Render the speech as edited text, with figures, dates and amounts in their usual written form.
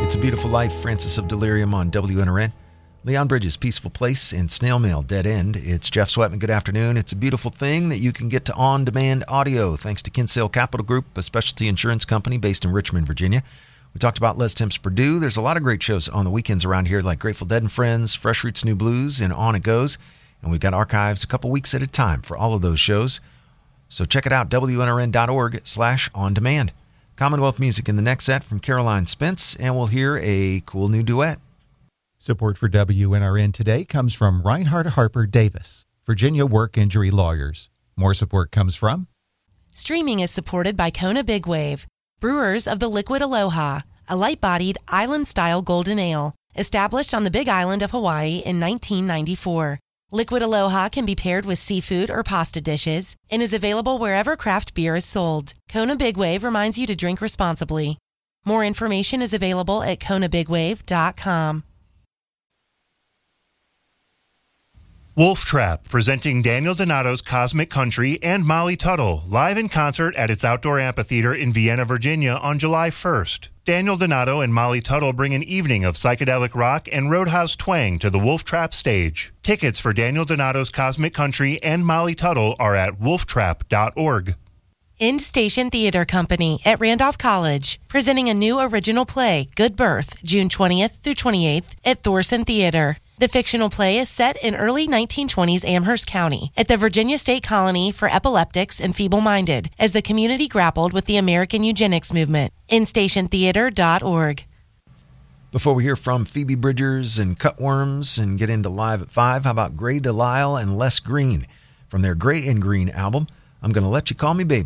It's a Beautiful Life, Francis of Delirium on WNRN. Leon Bridges, Peaceful Place, and Snail Mail, Dead End. It's Jeff Sweatman. Good afternoon. It's a beautiful thing that you can get to on-demand audio thanks to Kinsale Capital Group, a specialty insurance company based in Richmond, Virginia. We talked about Les Temp's Purdue. There's a lot of great shows on the weekends around here like Grateful Dead and Friends, Fresh Roots New Blues, and on it goes. And we've got archives a couple weeks at a time for all of those shows. So check it out, WNRN.org/on-demand. Commonwealth music in the next set from Caroline Spence, and we'll hear a cool new duet. Support for WNRN today comes from Reinhard Harper Davis, Virginia Work Injury Lawyers. More support comes from... Streaming is supported by Kona Big Wave, brewers of the Liquid Aloha, a light-bodied, island-style golden ale, established on the Big Island of Hawaii in 1994. Liquid Aloha can be paired with seafood or pasta dishes and is available wherever craft beer is sold. Kona Big Wave reminds you to drink responsibly. More information is available at konabigwave.com. Wolf Trap, presenting Daniel Donato's Cosmic Country and Molly Tuttle, live in concert at its outdoor amphitheater in Vienna, Virginia on July 1st. Daniel Donato and Molly Tuttle bring an evening of psychedelic rock and roadhouse twang to the Wolf Trap stage. Tickets for Daniel Donato's Cosmic Country and Molly Tuttle are at wolftrap.org. End Station Theater Company at Randolph College, presenting a new original play, Good Birth, June 20th through 28th at Thorson Theater. The fictional play is set in early 1920s Amherst County at the Virginia State Colony for Epileptics and Feeble-Minded as the community grappled with the American eugenics movement. InStationTheater.org. Before we hear from Phoebe Bridgers and Cutworms and get into Live at 5, how about Gray Delisle and Les Green from their Gray and Green album, I'm Gonna Let You Call Me Baby.